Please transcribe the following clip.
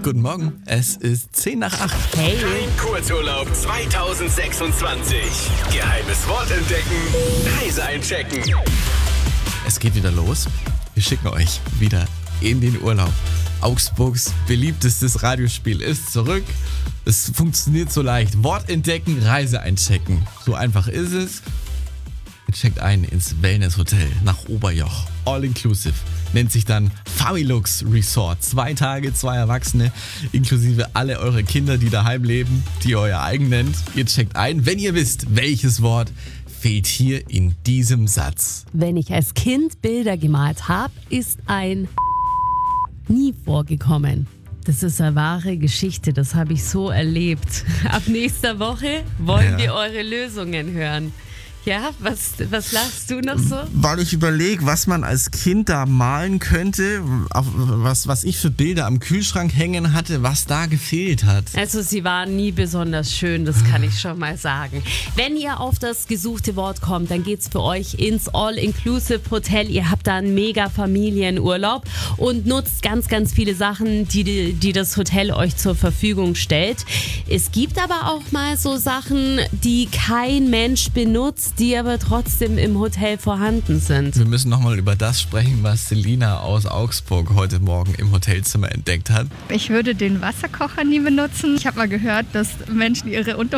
Guten Morgen, es ist 10 nach 8. Hey. Dein Kurzurlaub 2026. Geheimes Wort entdecken. Reise einchecken. Es geht wieder los. Wir schicken euch wieder in den Urlaub. Augsburgs beliebtestes Radiospiel ist zurück. Es funktioniert so leicht. Wort entdecken, Reise einchecken. So einfach ist es. Ihr checkt ein ins Wellness-Hotel nach Oberjoch. All inclusive. Nennt sich dann Familux Resort. 2 Tage, 2 Erwachsene, inklusive alle eure Kinder, die daheim leben, die ihr euer eigen nennt. Ihr checkt ein, wenn ihr wisst, welches Wort fehlt hier in diesem Satz. Wenn ich als Kind Bilder gemalt habe, ist ein nie vorgekommen. Das ist eine wahre Geschichte, das habe ich so erlebt. Ab nächster Woche wollen wir eure Lösungen hören. Ja, was lachst du noch so? Weil ich überlege, was man als Kind da malen könnte, was ich für Bilder am Kühlschrank hängen hatte, was da gefehlt hat. Also sie waren nie besonders schön, das kann ich schon mal sagen. Wenn ihr auf das gesuchte Wort kommt, dann geht's für euch ins All-Inclusive Hotel. Ihr habt da einen mega Familienurlaub und nutzt ganz, ganz viele Sachen, die das Hotel euch zur Verfügung stellt. Es gibt aber auch mal so Sachen, die kein Mensch benutzt, die aber trotzdem im Hotel vorhanden sind. Wir müssen nochmal über das sprechen, was Selina aus Augsburg heute Morgen im Hotelzimmer entdeckt hat. Ich würde den Wasserkocher nie benutzen. Ich habe mal gehört, dass Menschen ihre